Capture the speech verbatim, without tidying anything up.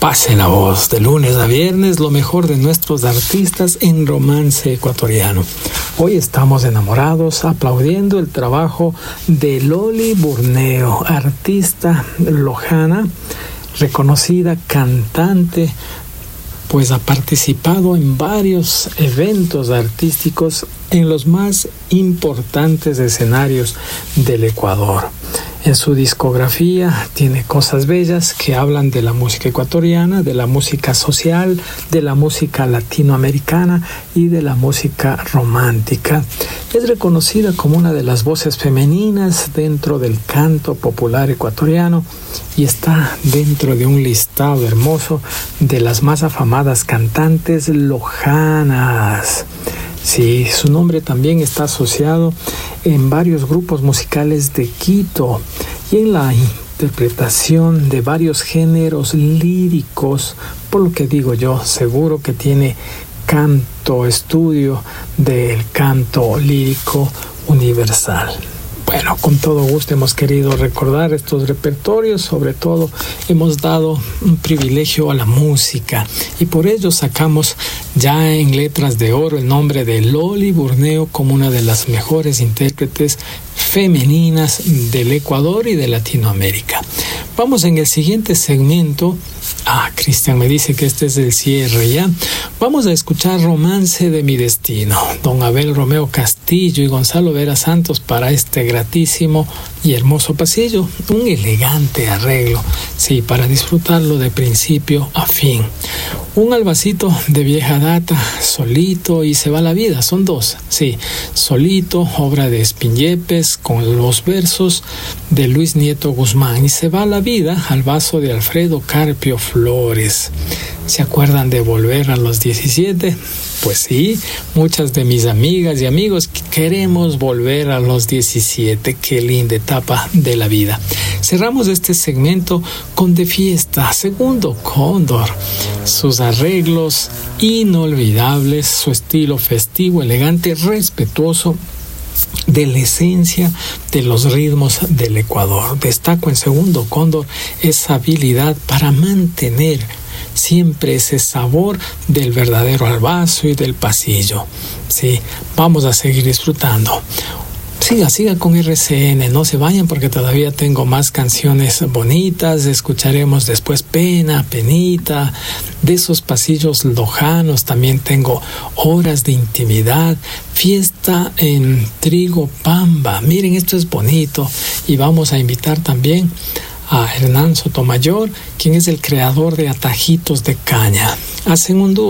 Pase la voz de lunes a viernes, lo mejor de nuestros artistas en romance ecuatoriano. Hoy estamos enamorados aplaudiendo el trabajo de Loli Burneo, artista lojana, reconocida cantante, pues ha participado en varios eventos artísticos en los más importantes escenarios del Ecuador. En su discografía tiene cosas bellas que hablan de la música ecuatoriana, de la música social, de la música latinoamericana y de la música romántica. Es reconocida como una de las voces femeninas dentro del canto popular ecuatoriano y está dentro de un listado hermoso de las más afamadas cantantes lojanas. Sí, su nombre también está asociado en varios grupos musicales de Quito y en la interpretación de varios géneros líricos, por lo que digo yo, seguro que tiene canto, estudio del canto lírico universal. Bueno, con todo gusto hemos querido recordar estos repertorios, sobre todo hemos dado un privilegio a la música y por ello sacamos ya en letras de oro el nombre de Loli Burneo como una de las mejores intérpretes femeninas del Ecuador y de Latinoamérica. Vamos en el siguiente segmento. Ah, Cristian me dice que este es el cierre, ¿ya? Vamos a escuchar Romance de mi destino, don Abel Romeo Castillo y Gonzalo Vera Santos para este gratísimo y hermoso pasillo, un elegante arreglo, sí, para disfrutarlo de principio a fin. Un albacito de vieja data, solito y se va la vida, son dos, sí, solito, obra de Espinjepes con los versos de Luis Nieto Guzmán y se va la vida al vaso de Alfredo Carpio Flores. ¿Se acuerdan de Volver a los diecisiete? Pues sí, muchas de mis amigas y amigos queremos volver a los diecisiete. Qué linda etapa de la vida. Cerramos este segmento con De Fiesta, Segundo Cóndor. Sus arreglos inolvidables, su estilo festivo, elegante, respetuoso de la esencia de los ritmos del Ecuador. Destaco en Segundo Cóndor esa habilidad para mantener siempre ese sabor del verdadero albazo y del pasillo. Sí, vamos a seguir disfrutando. Siga, siga con R C N, no se vayan porque todavía tengo más canciones bonitas. Escucharemos después Pena, Penita, de esos pasillos lojanos. También tengo Horas de Intimidad, Fiesta en Trigo Pamba. Miren, esto es bonito y vamos a invitar también a Hernán Sotomayor, quien es el creador de Atajitos de Caña. Hacen un dúo.